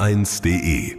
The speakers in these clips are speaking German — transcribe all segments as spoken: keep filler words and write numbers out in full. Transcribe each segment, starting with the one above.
eins punkt de.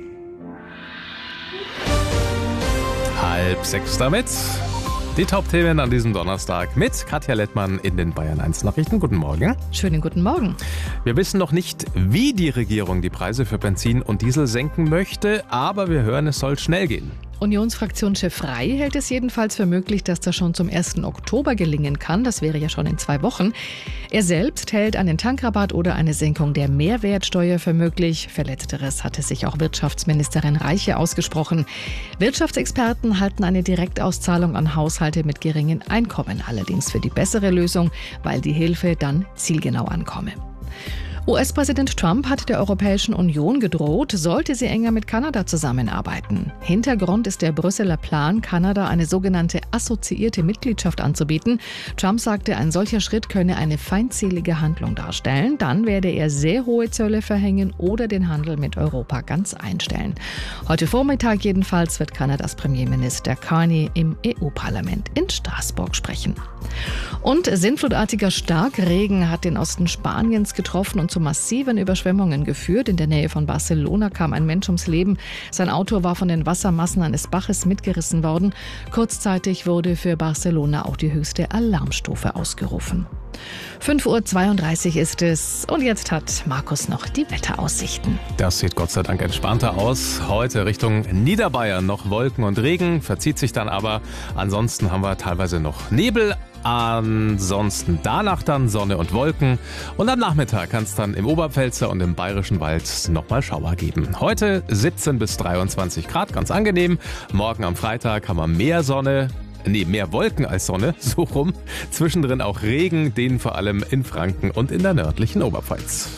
Halb sechs damit. Die Top-Themen an diesem Donnerstag mit Katja Lettmann in den Bayern eins Nachrichten. Guten Morgen. Schönen guten Morgen. Wir wissen noch nicht, wie die Regierung die Preise für Benzin und Diesel senken möchte, aber wir hören, es soll schnell gehen. Unionsfraktionschef Frey hält es jedenfalls für möglich, dass das schon zum ersten Oktober gelingen kann. Das wäre ja schon in zwei Wochen. Er selbst hält einen Tankrabatt oder eine Senkung der Mehrwertsteuer für möglich. Für Letzteres hatte sich auch Wirtschaftsministerin Reiche ausgesprochen. Wirtschaftsexperten halten eine Direktauszahlung an Haushalte mit geringen Einkommen allerdings für die bessere Lösung, weil die Hilfe dann zielgenau ankomme. U S-Präsident Trump hat der Europäischen Union gedroht, sollte sie enger mit Kanada zusammenarbeiten. Hintergrund ist der Brüsseler Plan, Kanada eine sogenannte assoziierte Mitgliedschaft anzubieten. Trump sagte, ein solcher Schritt könne eine feindselige Handlung darstellen. Dann werde er sehr hohe Zölle verhängen oder den Handel mit Europa ganz einstellen. Heute Vormittag jedenfalls wird Kanadas Premierminister Carney im E U-Parlament in Straßburg sprechen. Und sintflutartiger Starkregen hat den Osten Spaniens getroffen und zu massiven Überschwemmungen geführt. In der Nähe von Barcelona kam ein Mensch ums Leben. Sein Auto war von den Wassermassen eines Baches mitgerissen worden. Kurzzeitig wurde für Barcelona auch die höchste Alarmstufe ausgerufen. fünf Uhr zweiunddreißig ist es und jetzt hat Markus noch die Wetteraussichten. Das sieht Gott sei Dank entspannter aus. Heute Richtung Niederbayern noch Wolken und Regen, verzieht sich dann aber. Ansonsten haben wir teilweise noch Nebel. Ansonsten danach dann Sonne und Wolken. Und am Nachmittag kann es dann im Oberpfälzer und im Bayerischen Wald nochmal Schauer geben. Heute siebzehn bis dreiundzwanzig Grad, ganz angenehm. Morgen am Freitag haben wir mehr Sonne. Nee, mehr Wolken als Sonne, so rum. Zwischendrin auch Regen, den vor allem in Franken und in der nördlichen Oberpfalz.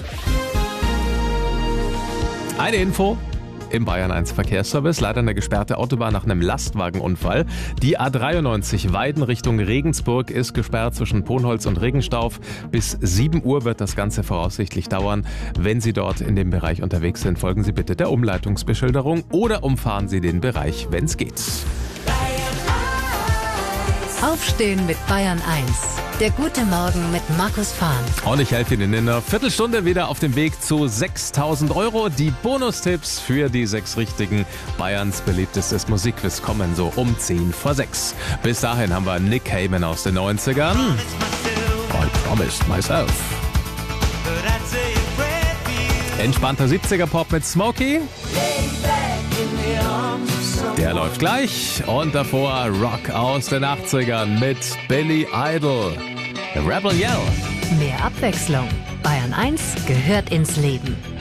Eine Info im Bayern eins Verkehrsservice. Leider eine gesperrte Autobahn nach einem Lastwagenunfall. Die A dreiundneunzig Weiden Richtung Regensburg ist gesperrt zwischen Ponholz und Regenstauf. Bis sieben Uhr wird das Ganze voraussichtlich dauern. Wenn Sie dort in dem Bereich unterwegs sind, folgen Sie bitte der Umleitungsbeschilderung oder umfahren Sie den Bereich, wenn es geht. Aufstehen mit Bayern eins. Der gute Morgen mit Markus Fahn. Und ich helfe Ihnen in einer Viertelstunde wieder auf dem Weg zu sechstausend Euro. Die Bonustipps für die sechs richtigen. Bayerns beliebtestes Musikquiz kommen so um zehn vor sechs. Bis dahin haben wir Nick Cayman aus den neunzigern. I promised myself. Entspannter siebziger-Pop mit Smokey. Der läuft gleich. Und davor Rock aus den achtzigern mit Billy Idol. Rebel Yell. Mehr Abwechslung. Bayern eins gehört ins Leben.